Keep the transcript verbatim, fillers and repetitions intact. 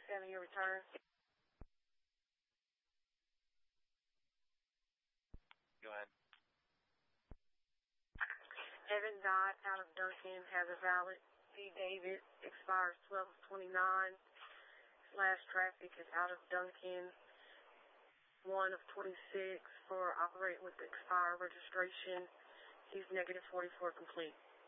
seven, your return. Go ahead. Evan Dot out of Duncan has a valid C. David, expires twelve twenty-nine. Slash traffic is out of Duncan, one of twenty-six for operating with the expired registration. He's negative forty-four complete.